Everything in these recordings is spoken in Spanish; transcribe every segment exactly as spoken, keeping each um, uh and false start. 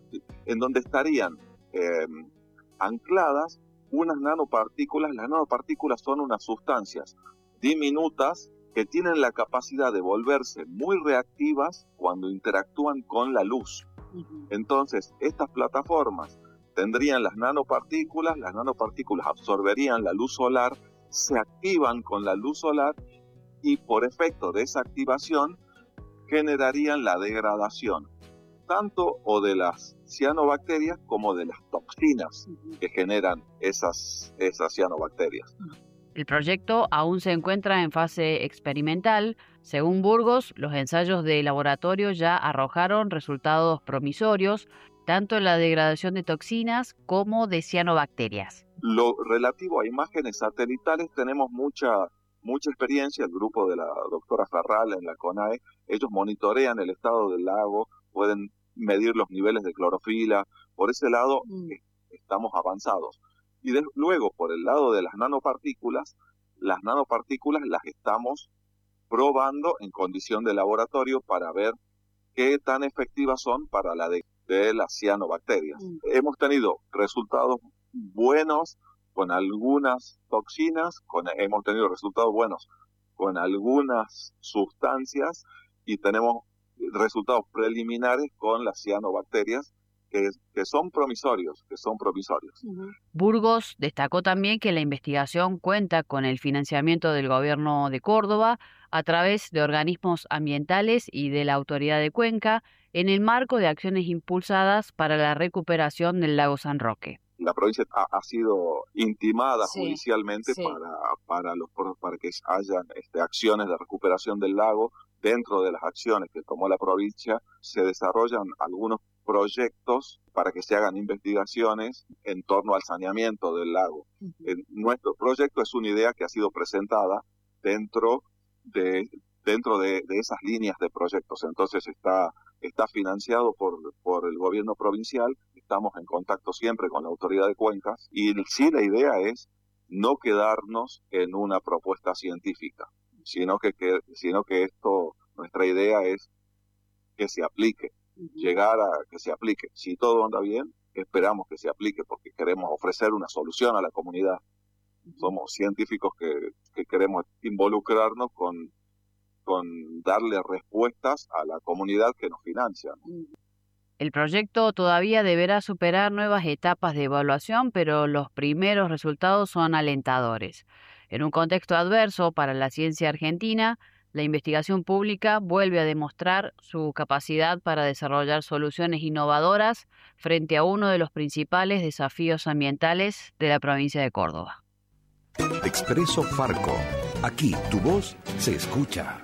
en donde estarían eh, ancladas unas nanopartículas. Las nanopartículas son unas sustancias diminutas que tienen la capacidad de volverse muy reactivas cuando interactúan con la luz. Entonces, estas plataformas tendrían las nanopartículas, las nanopartículas absorberían la luz solar, se activan con la luz solar y por efecto de esa activación generarían la degradación tanto o de las cianobacterias como de las toxinas que generan esas, esas cianobacterias. El proyecto aún se encuentra en fase experimental. Según Burgos, los ensayos de laboratorio ya arrojaron resultados promisorios, tanto en la degradación de toxinas como de cianobacterias. Lo relativo a imágenes satelitales tenemos mucha, mucha experiencia. El grupo de la doctora Ferral en la CONAE, ellos monitorean el estado del lago, pueden medir los niveles de clorofila. Por ese lado mm. estamos avanzados. Y de, luego, por el lado de las nanopartículas, las nanopartículas las estamos probando en condición de laboratorio para ver qué tan efectivas son para la de, de las cianobacterias. Mm. Hemos tenido resultados buenos con algunas toxinas, con, hemos tenido resultados buenos con algunas sustancias y tenemos resultados preliminares con las cianobacterias que, que son promisorios, que son promisorios. Uh-huh. Burgos destacó también que la investigación cuenta con el financiamiento del gobierno de Córdoba a través de organismos ambientales y de la Autoridad de Cuenca en el marco de acciones impulsadas para la recuperación del lago San Roque. La provincia ha, ha sido intimada sí, judicialmente sí. para para los para que hayan este, acciones de recuperación del lago. Dentro de las acciones que tomó la provincia se desarrollan algunos proyectos para que se hagan investigaciones en torno al saneamiento del lago. Uh-huh. En nuestro proyecto es una idea que ha sido presentada dentro de dentro de, de esas líneas de proyectos. Entonces está está financiado por por el gobierno provincial. Estamos en contacto siempre con la Autoridad de Cuencas y sí, la idea es no quedarnos en una propuesta científica, sino que, que sino que esto, nuestra idea es que se aplique, uh-huh. llegar a que se aplique. Si todo anda bien, esperamos que se aplique porque queremos ofrecer una solución a la comunidad. Uh-huh. Somos científicos que, que queremos involucrarnos con, con darle respuestas a la comunidad que nos financia, ¿no? Uh-huh. El proyecto todavía deberá superar nuevas etapas de evaluación, pero los primeros resultados son alentadores. En un contexto adverso para la ciencia argentina, la investigación pública vuelve a demostrar su capacidad para desarrollar soluciones innovadoras frente a uno de los principales desafíos ambientales de la provincia de Córdoba. Expreso Farco. Aquí tu voz se escucha.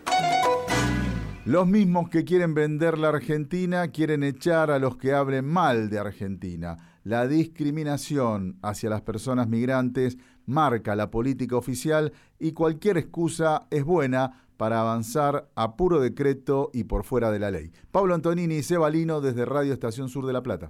Los mismos que quieren vender la Argentina quieren echar a los que hablen mal de Argentina. La discriminación hacia las personas migrantes marca la política oficial y cualquier excusa es buena para avanzar a puro decreto y por fuera de la ley. Pablo Antonini y Seba Lino desde Radio Estación Sur de La Plata.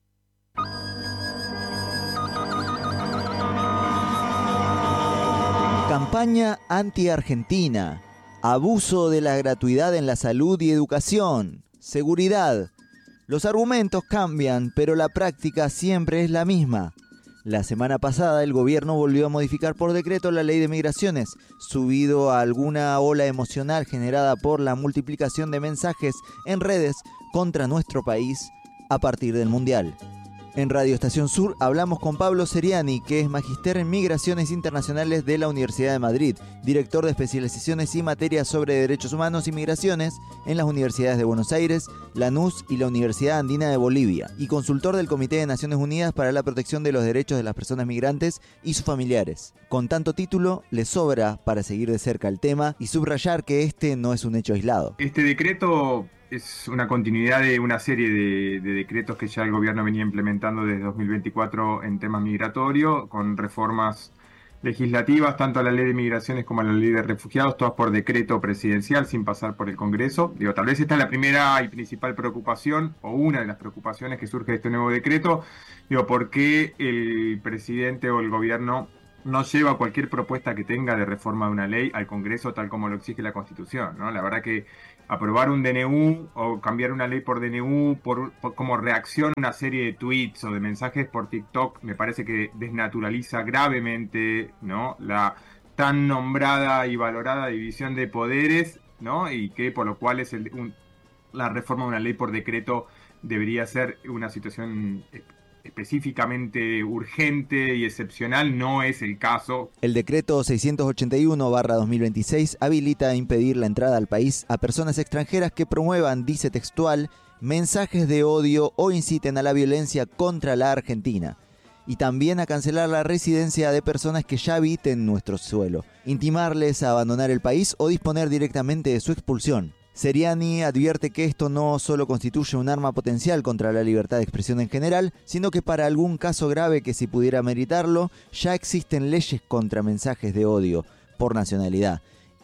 Campaña anti-Argentina. Abuso de la gratuidad en la salud y educación. Seguridad. Los argumentos cambian, pero la práctica siempre es la misma. La semana pasada el gobierno volvió a modificar por decreto la ley de migraciones, subido a alguna ola emocional generada por la multiplicación de mensajes en redes contra nuestro país a partir del Mundial. En Radio Estación Sur hablamos con Pablo Seriani, que es magíster en Migraciones Internacionales de la Universidad de Madrid, director de especializaciones y materias sobre derechos humanos y migraciones en las universidades de Buenos Aires, Lanús y la Universidad Andina de Bolivia, y consultor del Comité de Naciones Unidas para la Protección de los Derechos de las Personas Migrantes y sus familiares. Con tanto título, le sobra para seguir de cerca el tema y subrayar que este no es un hecho aislado. Este decreto es una continuidad de una serie de, de decretos que ya el gobierno venía implementando desde dos mil veinticuatro en temas migratorios, con reformas legislativas, tanto a la ley de migraciones como a la ley de refugiados, todas por decreto presidencial, sin pasar por el Congreso. Digo, tal vez esta es la primera y principal preocupación, o una de las preocupaciones que surge de este nuevo decreto. Digo, ¿por qué el presidente o el gobierno no lleva cualquier propuesta que tenga de reforma de una ley al Congreso tal como lo exige la Constitución, ¿no? La verdad que aprobar un D N U o cambiar una ley por D N U por, por como reacción a una serie de tweets o de mensajes por TikTok, me parece que desnaturaliza gravemente, ¿no?, la tan nombrada y valorada división de poderes, ¿no?, y que por lo cual es el, un, la reforma de una ley por decreto debería ser una situación específicamente urgente y excepcional. No es el caso. El decreto seiscientos ochenta y uno barra dos mil veintiséis habilita impedir la entrada al país a personas extranjeras que promuevan, dice textual, mensajes de odio o inciten a la violencia contra la Argentina, y también a cancelar la residencia de personas que ya habiten nuestro suelo, intimarles a abandonar el país o disponer directamente de su expulsión. Seriani advierte que esto no solo constituye un arma potencial contra la libertad de expresión en general, sino que para algún caso grave que si pudiera meritarlo, ya existen leyes contra mensajes de odio por nacionalidad.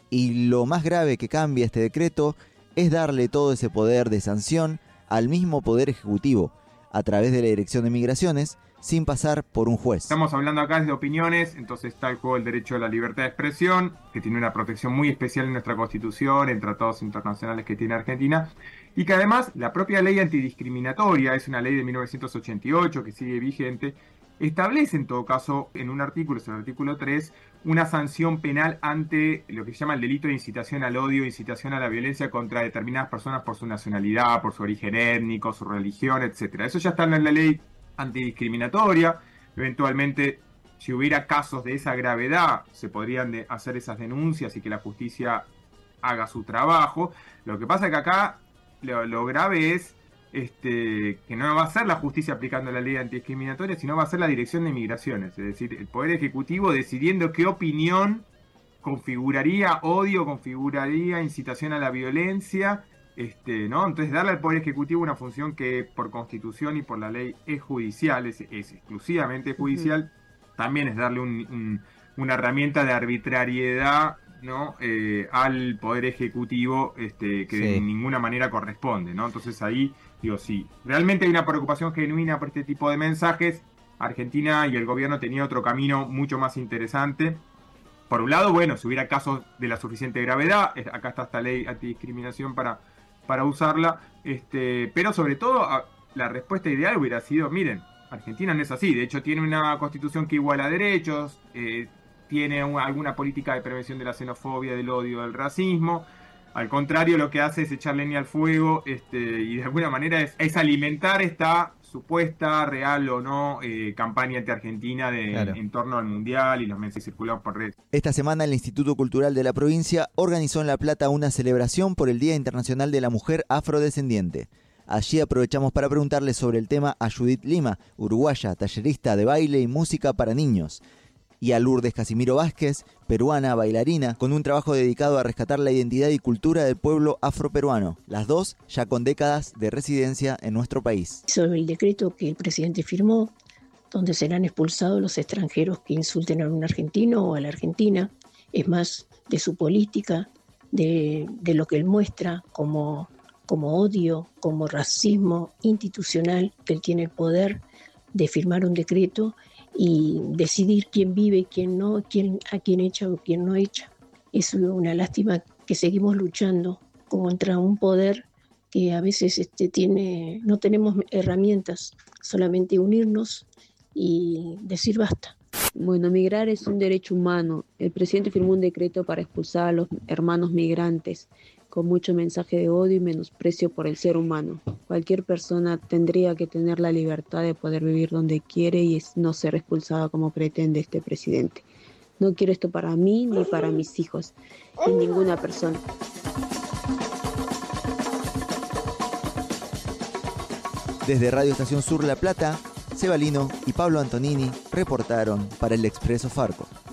Y lo más grave que cambia este decreto es darle todo ese poder de sanción al mismo Poder Ejecutivo, a través de la Dirección de Migraciones, sin pasar por un juez. Estamos hablando acá de opiniones, entonces está el juego del derecho a la libertad de expresión, que tiene una protección muy especial en nuestra Constitución, en tratados internacionales que tiene Argentina, y que además la propia ley antidiscriminatoria, es una ley de mil novecientos ochenta y ocho que sigue vigente, establece en todo caso en un artículo, es el artículo tres, una sanción penal ante lo que se llama el delito de incitación al odio, incitación a la violencia contra determinadas personas por su nacionalidad, por su origen étnico, su religión, etcétera. Eso ya está en la ley antidiscriminatoria. Eventualmente, si hubiera casos de esa gravedad, se podrían de hacer esas denuncias y que la justicia haga su trabajo. Lo que pasa es que acá lo, lo grave es este, que no va a ser la justicia aplicando la ley antidiscriminatoria, sino va a ser la Dirección de Migraciones, es decir, el Poder Ejecutivo decidiendo qué opinión configuraría odio, configuraría incitación a la violencia. Este, ¿no? Entonces, darle al Poder Ejecutivo una función que por Constitución y por la ley es judicial, es, es exclusivamente judicial, uh-huh. También es darle un, un, una herramienta de arbitrariedad, ¿no? eh, al Poder Ejecutivo, este, que sí. de ninguna manera corresponde, ¿no? Entonces ahí, digo, sí, realmente hay una preocupación genuina por este tipo de mensajes. Argentina y el gobierno tenía otro camino mucho más interesante. Por un lado, bueno, si hubiera casos de la suficiente gravedad, acá está esta ley antidiscriminación para... para usarla, este, pero sobre todo la respuesta ideal hubiera sido, miren, Argentina no es así, de hecho tiene una constitución que iguala derechos, eh, tiene una, alguna política de prevención de la xenofobia, del odio, del racismo, al contrario lo que hace es echar leña al fuego, este, y de alguna manera es, es alimentar esta supuesta, real o no, eh, campaña anti-argentina de, claro. en torno al Mundial y los mensajes circulados por redes. Esta semana el Instituto Cultural de la provincia organizó en La Plata una celebración por el Día Internacional de la Mujer Afrodescendiente. Allí aprovechamos para preguntarle sobre el tema a Judith Lima, uruguaya, tallerista de baile y música para niños, y a Lourdes Casimiro Vázquez, peruana, bailarina, con un trabajo dedicado a rescatar la identidad y cultura del pueblo afroperuano, las dos ya con décadas de residencia en nuestro país. Sobre el decreto que el presidente firmó, donde serán expulsados los extranjeros que insulten a un argentino o a la Argentina, es más de su política, de, de lo que él muestra como, como odio, como racismo institucional, que él tiene el poder de firmar un decreto y decidir quién vive y quién no, quién, a quién echa o quién no echa. Es una lástima que seguimos luchando contra un poder que a veces este, tiene, no tenemos herramientas, solamente unirnos y decir basta. Bueno, migrar es un derecho humano. El presidente firmó un decreto para expulsar a los hermanos migrantes, con mucho mensaje de odio y menosprecio por el ser humano. Cualquier persona tendría que tener la libertad de poder vivir donde quiere y no ser expulsada como pretende este presidente. No quiero esto para mí ni para mis hijos, ni ninguna persona. Desde Radio Estación Sur La Plata, Seba Lino y Pablo Antonini reportaron para el Expreso Farco.